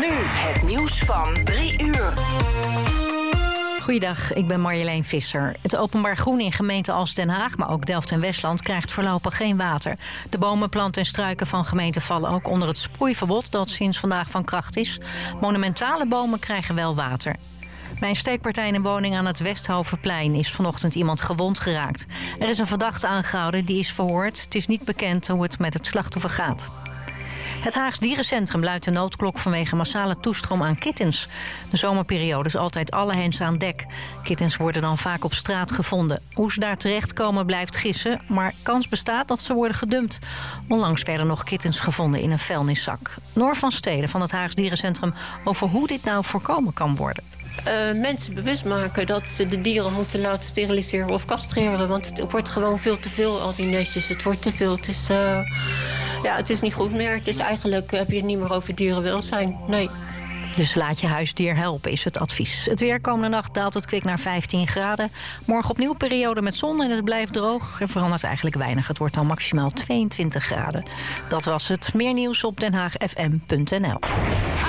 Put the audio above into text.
Nu het nieuws van 3 uur. Goeiedag, ik ben Marjolein Visser. Het openbaar groen in gemeenten als Den Haag, maar ook Delft en Westland krijgt voorlopig geen water. De bomen, planten en struiken van gemeenten vallen ook onder het sproeiverbod dat sinds vandaag van kracht is. Monumentale bomen krijgen wel water. Bij een steekpartij in een woning aan het Westhovenplein is vanochtend iemand gewond geraakt. Er is een verdachte aangehouden, die is verhoord. Het is niet bekend hoe het met het slachtoffer gaat. Het Haags Dierencentrum luidt de noodklok vanwege massale toestroom aan kittens. De zomerperiode is altijd alle hens aan dek. Kittens worden dan vaak op straat gevonden. Hoe ze daar terechtkomen blijft gissen, maar kans bestaat dat ze worden gedumpt. Onlangs werden nog kittens gevonden in een vuilniszak. Noor van Steden van het Haags Dierencentrum over hoe dit nou voorkomen kan worden. Mensen bewust maken dat ze de dieren moeten laten steriliseren of castreren. Want het wordt gewoon veel te veel, al die nestjes. Het wordt te veel. Het is niet goed meer. Het is eigenlijk, heb je het niet meer over dierenwelzijn. Nee. Dus laat je huisdier helpen, is het advies. Het weer komende nacht daalt het kwik naar 15 graden. Morgen opnieuw periode met zon en het blijft droog. Er verandert eigenlijk weinig. Het wordt dan maximaal 22 graden. Dat was het. Meer nieuws op denhaagfm.nl.